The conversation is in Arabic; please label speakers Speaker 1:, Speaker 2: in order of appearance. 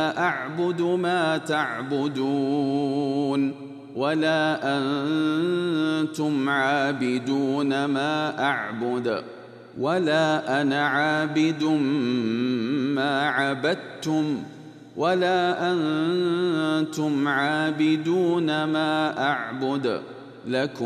Speaker 1: لا أعبد ما تعبدون ولا أنتم عابدون ما أعبد ولا أنا عابد ما عبدتم ولا أنتم عابدون ما أعبد لكم